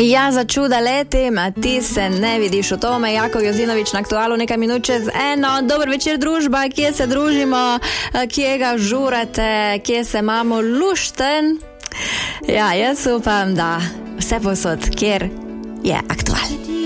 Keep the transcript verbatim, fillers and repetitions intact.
Ja, za čuda letim, a ti se ne vidiš v tome. Jakov Jozinovič na Aktualu, nekaj minut čez eno. Dober večer, družba, kje se družimo, kje ga žurate, kje se imamo lušten. Ja, jaz upam, da vse posod, kjer je Aktual.